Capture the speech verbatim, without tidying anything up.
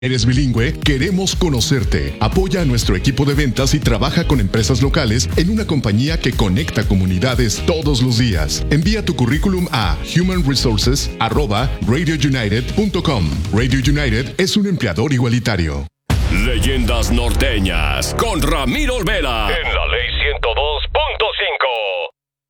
¿Eres bilingüe? Queremos conocerte. Apoya a nuestro equipo de ventas y trabaja con empresas locales en una compañía que conecta comunidades todos los días. Envía tu currículum a human resources arroba radio united punto com. Radio United es un empleador igualitario. Leyendas norteñas con Ramiro Olvera en la Ley ciento dos